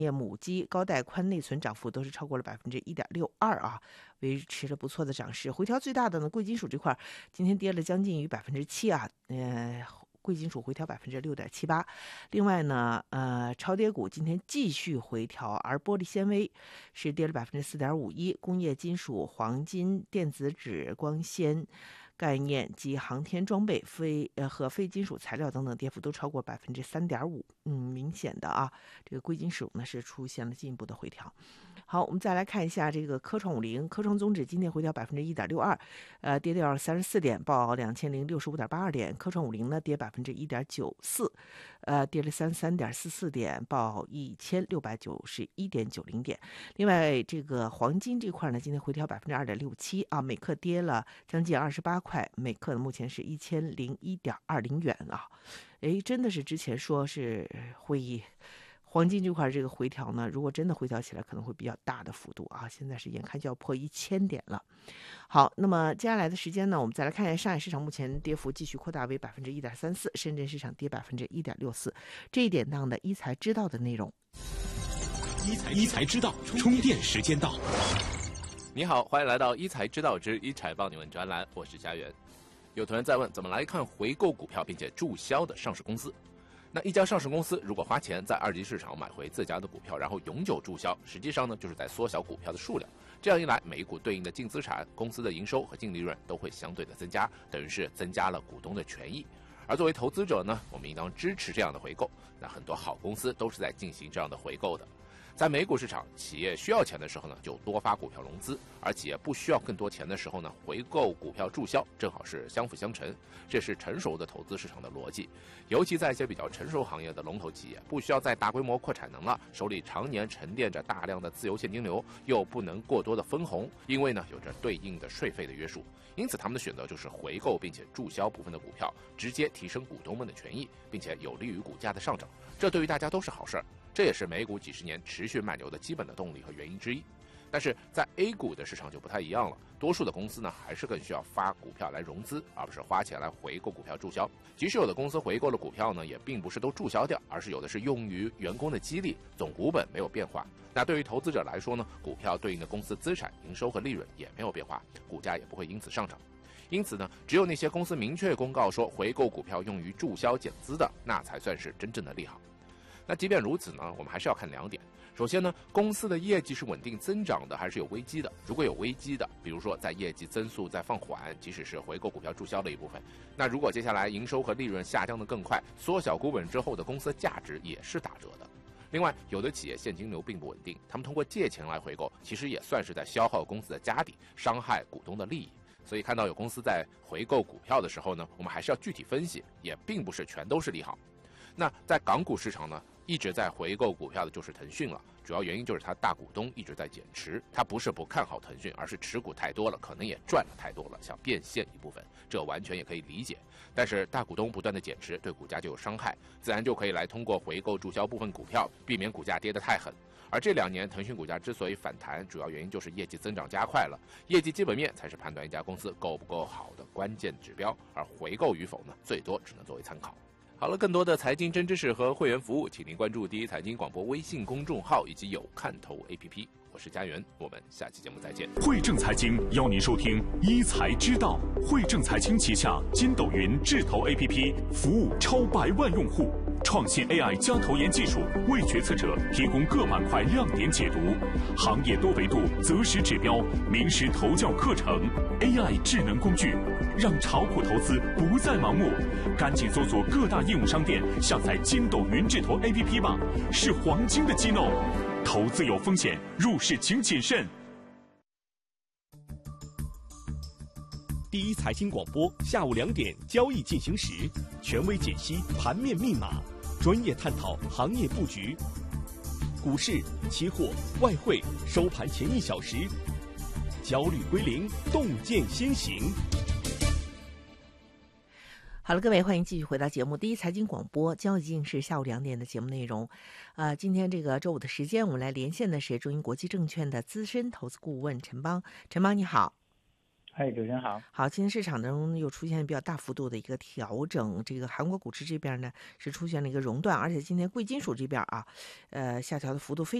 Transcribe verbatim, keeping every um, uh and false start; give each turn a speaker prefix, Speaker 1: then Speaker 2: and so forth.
Speaker 1: 业母机、高带宽内存涨幅都是超过了百分之一点六二啊，维持了不错的涨势。回调最大的呢，贵金属这块今天跌了将近于百分之七啊，呃。贵金属回调百分之六点七八，另外呢，呃，超跌股今天继续回调，而玻璃纤维是跌了百分之四点五一，工业金属、黄金、电子纸、光纤概念及航天装备、非呃和非金属材料等等，跌幅都超过百分之三点五。嗯，明显的啊，这个贵金属呢是出现了进一步的回调。好，我们再来看一下这个科创五零，科创综指今天回调百分之一点六二，呃，跌掉三十四点，报两千零六十五点八二点。科创五零呢跌百分之一点九四，呃，跌了三十三点四四点，报一千六百九十一点九零点。另外，这个黄金这块呢，今天回调百分之二点六七啊，每克跌了将近二十八块，每克呢目前是一千零一点二零元啊。哎，真的是之前说是会。黄金这块这个回调呢，如果真的回调起来，可能会比较大的幅度啊！现在是眼看就要破一千点了。好，那么接下来的时间呢，我们再来看一下上海市场目前跌幅继续扩大为百分之一点三四，深圳市场跌百分之一点六四。这一点当的一财知道的内容。
Speaker 2: 一财一财知道，充电时间到。
Speaker 3: 你好，欢迎来到一财知道之一财帮你问专栏，我是佳媛。有同学在问，怎么来看回购股票并且注销的上市公司？那一家上市公司如果花钱在二级市场买回自家的股票，然后永久注销，实际上呢就是在缩小股票的数量。这样一来，每一股对应的净资产、公司的营收和净利润都会相对的增加，等于是增加了股东的权益。而作为投资者呢，我们应当支持这样的回购。那很多好公司都是在进行这样的回购的。在美股市场，企业需要钱的时候呢，就多发股票融资；而企业不需要更多钱的时候呢，回购股票注销，正好是相辅相成。这是成熟的投资市场的逻辑。尤其在一些比较成熟行业的龙头企业，不需要再大规模扩产能了，手里常年沉淀着大量的自由现金流，又不能过多的分红，因为呢有着对应的税费的约束，因此他们的选择就是回购并且注销部分的股票，直接提升股东们的权益，并且有利于股价的上涨。这对于大家都是好事儿。这也是美股几十年持续慢牛的基本的动力和原因之一。但是在 A 股的市场就不太一样了，多数的公司呢还是更需要发股票来融资，而不是花钱来回购股票注销。即使有的公司回购了股票呢，也并不是都注销掉，而是有的是用于员工的激励，总股本没有变化。那对于投资者来说呢，股票对应的公司资产、营收和利润也没有变化，股价也不会因此上涨。因此呢，只有那些公司明确公告说回购股票用于注销减资的，那才算是真正的利好。那即便如此呢，我们还是要看两点。首先呢，公司的业绩是稳定增长的还是有危机的？如果有危机的，比如说在业绩增速在放缓，即使是回购股票注销了一部分，那如果接下来营收和利润下降的更快，缩小股本之后的公司价值也是打折的。另外，有的企业现金流并不稳定，他们通过借钱来回购，其实也算是在消耗公司的家底，伤害股东的利益。所以看到有公司在回购股票的时候呢，我们还是要具体分析，也并不是全都是利好。那在港股市场呢，一直在回购股票的就是腾讯了，主要原因就是他大股东一直在减持，他不是不看好腾讯，而是持股太多了，可能也赚了太多了，想变现一部分，这完全也可以理解。但是大股东不断的减持，对股价就有伤害，自然就可以来通过回购注销部分股票，避免股价跌得太狠。而这两年腾讯股价之所以反弹，主要原因就是业绩增长加快了，业绩基本面才是判断一家公司够不够好的关键指标，而回购与否呢，最多只能作为参考。好了，更多的财经真知识和会员服务，请您关注第一财经广播微信公众号以及有看头 A P P。我是佳媛，我们下期节目再见。
Speaker 2: 汇正财经邀您收听一财知道。汇正财经旗下筋斗云智投 A P P 服务超百万用户，创新 A I 加投研技术，为决策者提供各板块亮点解读，行业多维度择时指标，名师投教课程 ，A I 智能工具，让炒股投资不再盲目。赶紧搜索各大应用商店，下载筋斗云智投 A P P 吧，是黄金的激动。投资有风险，入市请谨慎。
Speaker 4: 第一财经广播下午两点交易进行时，权威解析盘面密码，专业探讨行业布局。股市、期货、外汇收盘前一小时，焦虑归零，洞见先行。
Speaker 1: 好了，各位，欢迎继续回到节目。第一财经广播交易进是下午两点的节目内容。呃，今天这个周五的时间，我们来连线的是中银国际证券的资深投资顾问陈邦。陈邦，你好。
Speaker 5: 哎，主持人好。
Speaker 1: 好，今天市场中又出现比较大幅度的一个调整，这个韩国股市这边呢是出现了一个熔断，而且今天贵金属这边啊，呃，下调的幅度非